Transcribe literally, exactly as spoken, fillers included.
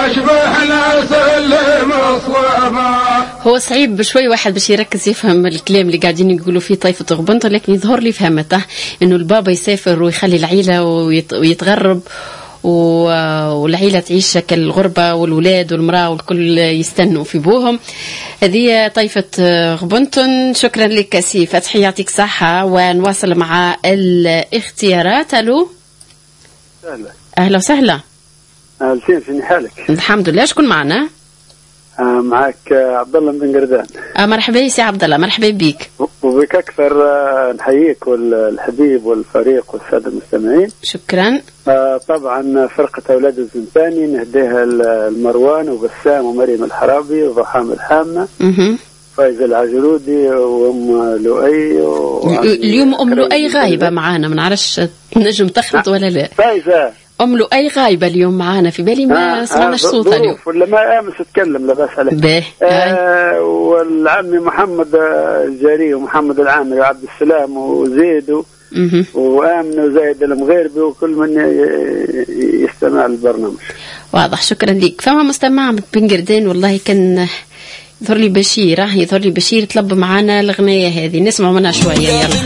يشبهنا سلم الصوابا. هو صعيب شوي واحد باش يركز يفهم الكلام اللي قاعدين يقولوا فيه طائفة غبنطة، لكن يظهر لي فهمته انه البابا يسافر ويخلي العيلة ويتغرب والعيلة تعيش كالغربة والولاد والمرأة والكل يستنوا في بوهم. هذه طائفة غبنطن. شكرا لك سي فتحي، يعطيك صحة. ونواصل مع الاختيارات. الو سهلا. اهلا وسهلا. اهلا، شنو حالك؟ الحمد لله. شكون معنا؟ آه معك عبد الله بن قردان. آه مرحبا يا سي عبد الله، مرحبا بك. وبك اكثر. آه نحييك والحبيب والفريق والساده المستمعين. شكرا. آه طبعا فرقه اولاد الزنتاني نهديها المروان وبسام ومريم الحرابي وضحام الحامه. اها. فايزه العجرودي وام لؤي. اليوم ام لؤي غايبه معانا، ما نعرفش تنجم تخلط ولا لا. فايزه ام لؤي غايبه اليوم معانا، في بالي ما سمعناش آه صوتها اليوم. ولا ما امس تتكلم لا باس عليه. باهي. آه والعمي محمد الجاري ومحمد العامري وعبد السلام وزيد وامن وزايد المغيربي وكل من يستمع للبرنامج. واضح. شكرا لك. فما مستمع بن قردان والله كان يظهر لي بشير، يظهر لي بشير طلب معنا الأغنية هذه، نسمع منها شوية. يلا.